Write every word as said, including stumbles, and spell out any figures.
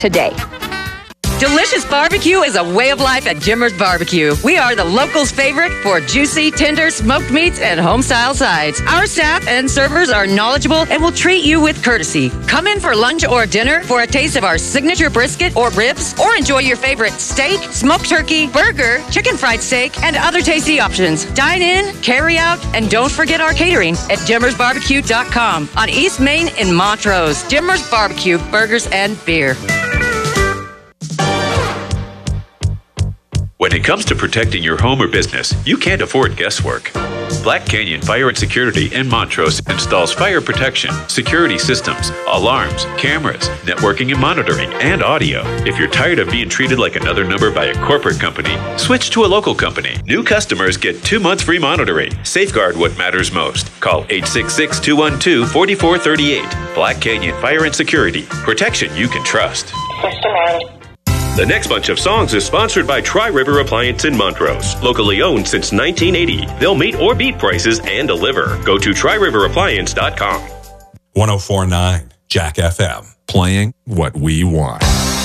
today. Delicious barbecue is a way of life at Jimmer's Barbecue. We are the locals' favorite for juicy, tender, smoked meats and home-style sides. Our staff and servers are knowledgeable and will treat you with courtesy. Come in for lunch or dinner for a taste of our signature brisket or ribs, or enjoy your favorite steak, smoked turkey, burger, chicken fried steak, and other tasty options. Dine in, carry out, and don't forget our catering at jimmers barbecue dot com on East Main in Montrose. Jimmer's Barbecue, burgers and beer. When it comes to protecting your home or business, you can't afford guesswork. Black Canyon Fire and Security in Montrose installs fire protection, security systems, alarms, cameras, networking and monitoring, and audio. If you're tired of being treated like another number by a corporate company, switch to a local company. New customers get two months free monitoring. Safeguard what matters most. Call eight six six, two one two, four four three eight. Black Canyon Fire and Security. Protection you can trust. System on. The next bunch of songs is sponsored by Tri-River Appliance in Montrose. Locally owned since nineteen eighty. They'll meet or beat prices and deliver. Go to tri river appliance dot com. one oh four point nine Jack F M. Playing what we want.